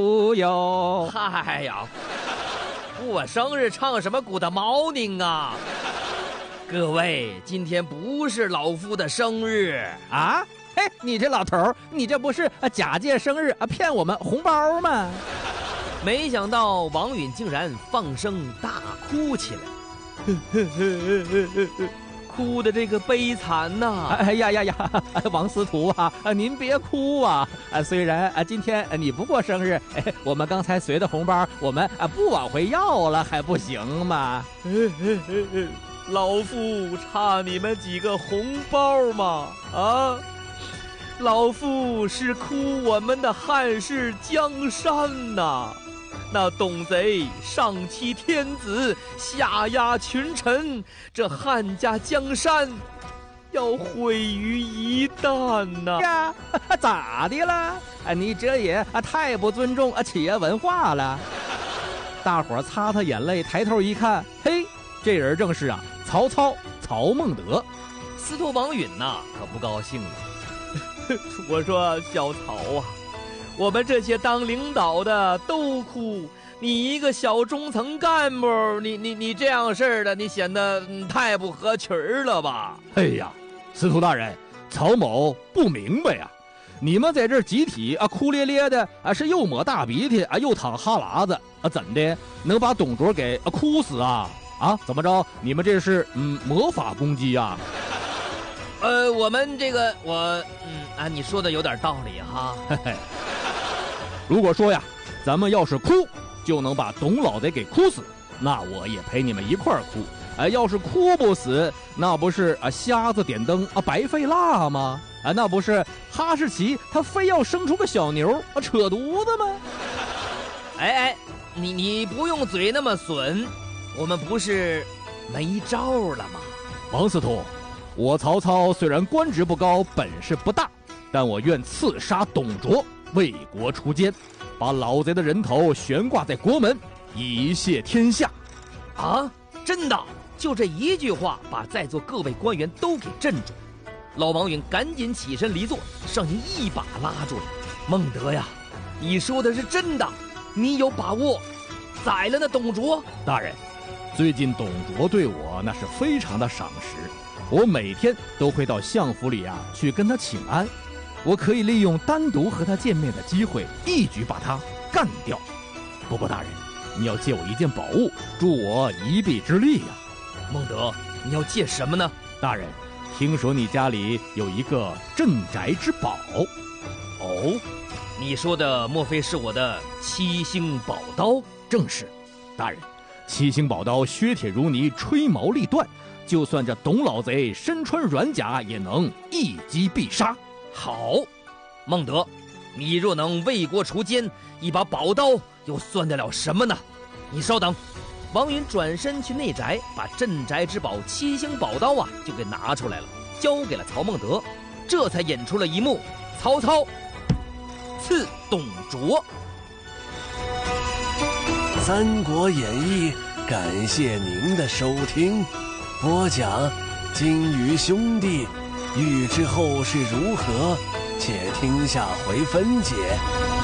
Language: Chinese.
不哟。 嗨呀，过生日唱什么 Good Morning 啊？各位，今天不是老夫的生日啊！嘿，你这老头儿，你这不是假借生日骗我们红包吗？ 没想到王允竟然放声大哭起来，哭的这个悲惨呐！ 哎呀呀呀，王司徒啊，您别哭啊！虽然今天你不过生日，我们刚才随的红包，我们不往回要了，还不行吗？ 老夫差你们几个红包吗？啊！老夫是哭我们的汉室江山呐！那董贼上欺天子，下压群臣，这汉家江山要毁于一旦呐！ 呀，咋的了？你这也太不尊重企业文化了。大伙擦擦眼泪，抬头一看，嘿，这人正是曹操曹孟德。 司徒王允呐，可不高兴了。我说小曹啊，我们这些当领导的都哭，你一个小中层干部，你这样事儿的，你显得太不合群了吧？ 哎呀，司徒大人，曹某不明白呀，你们在这集体哭咧咧的是又抹大鼻涕又淌哈喇子怎的能把董卓给哭死啊？怎么着？你们这是魔法攻击啊？ 我们这个你说的有点道理哈。 如果说呀，咱们要是哭就能把董老贼给哭死，那我也陪你们一块儿哭。要是哭不死，那不是瞎子点灯白费蜡吗？那不是哈士奇他非要生出个小牛扯犊子吗？ 你不用嘴那么损，我们不是没招了吗？ 王司徒，我曹操虽然官职不高，本事不大，但我愿刺杀董卓，为国除奸，把老贼的人头悬挂在国门，以谢天下。 真的？就这一句话，把在座各位官员都给镇住。老王允赶紧起身离座，上前一把拉住了。孟德呀，你说的是真的？你有把握宰了那董卓？ 大人，最近董卓对我那是非常的赏识，我每天都会到相府里去跟他请安。我可以利用单独和他见面的机会，一举把他干掉。不过大人，你要借我一件宝物，助我一臂之力呀。 孟德，你要借什么呢？ 大人，听说你家里有一个镇宅之宝。 你说的莫非是我的七星宝刀？ 正是。大人，七星宝刀削铁如泥，吹毛立断，就算这董老贼身穿软甲，也能一击必杀。 好，孟德，你若能为国除奸，一把宝刀又算得了什么呢？你稍等。王允转身去内宅，把镇宅之宝七星宝刀就给拿出来了，交给了曹孟德，这才演出了一幕曹操刺董卓。 《三国演义》，感谢您的收听。播讲金鱼兄弟，欲知后事如何，且听下回分解。